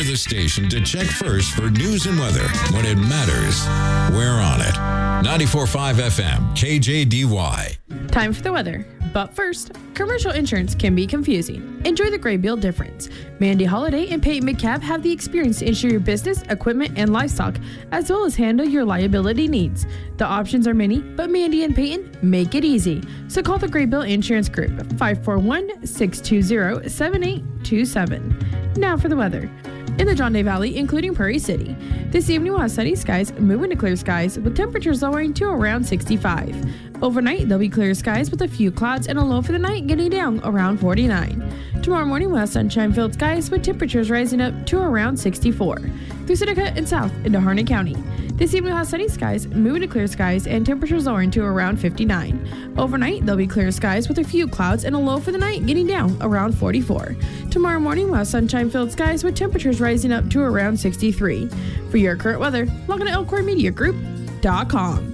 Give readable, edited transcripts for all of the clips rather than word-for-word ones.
the station to check first for news and weather. When it matters, we're on it. 94.5 FM, KJDY. Time for the weather. But first, commercial insurance can be confusing. Enjoy the Graybill difference. Mandy Holiday and Peyton McCabe have the experience to insure your business, equipment, and livestock, as well as handle your liability needs. The options are many, but Mandy and Peyton make it easy. So call the Graybill Insurance Group, 541-620-7827. Now for the weather. In the John Day Valley, including Prairie City, this evening we'll have sunny skies moving to clear skies with temperatures lowering to around 65. Overnight, there'll be clear skies with a few clouds and a low for the night getting down around 49. Tomorrow morning, we'll have sunshine-filled skies with temperatures rising up to around 64. Through Seneca and south into Harnett County. This evening, we'll have sunny skies moving to clear skies and temperatures lowering to around 59. Overnight, there'll be clear skies with a few clouds and a low for the night getting down around 44. Tomorrow morning, we'll have sunshine-filled skies with temperatures rising up to around 63. For your current weather, log on to elkhornmediagroup.com.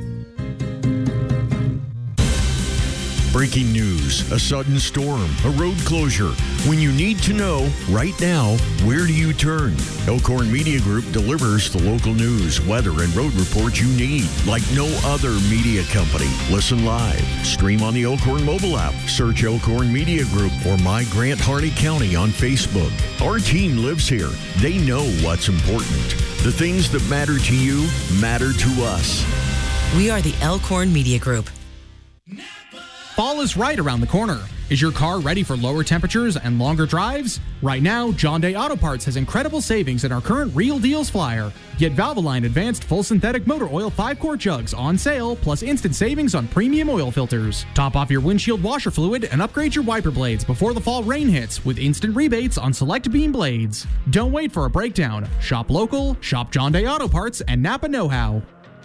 Breaking news, a sudden storm, a road closure. When you need to know, right now, where do you turn? Elkhorn Media Group delivers the local news, weather, and road reports you need, like no other media company. Listen live, stream on the Elkhorn mobile app, search Elkhorn Media Group or My Grant Harney County on Facebook. Our team lives here. They know what's important. The things that matter to you matter to us. We are the Elkhorn Media Group. Fall is right around the corner. Is your car ready for lower temperatures and longer drives? Right now, John Day Auto Parts has incredible savings in our current Real Deals flyer. Get Valvoline Advanced Full Synthetic Motor Oil 5-quart jugs on sale, plus instant savings on premium oil filters. Top off your windshield washer fluid and upgrade your wiper blades before the fall rain hits with instant rebates on select beam blades. Don't wait for a breakdown. Shop local, shop John Day Auto Parts, and Napa Know-How.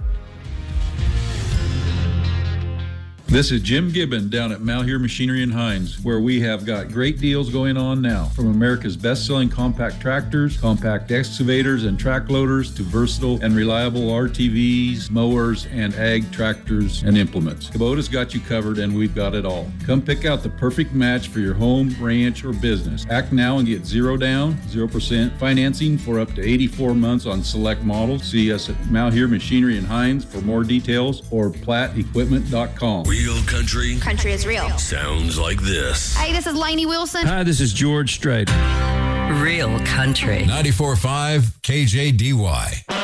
This is Jim Gibbon down at Malheur Machinery in Hines, where we have got great deals going on now. From America's best-selling compact tractors, compact excavators, and track loaders to versatile and reliable RTVs, mowers, and ag tractors and implements. Kubota's got you covered, and we've got it all. Come pick out the perfect match for your home, ranch, or business. Act now and get 0 down, 0% financing for up to 84 months on select models. See us at Malheur Machinery in Hines for more details or plattequipment.com. Real country. Country is real. Sounds like this. Hey, this is Lainey Wilson. Hi, this is George Strait. Real country. 94.5 KJDY.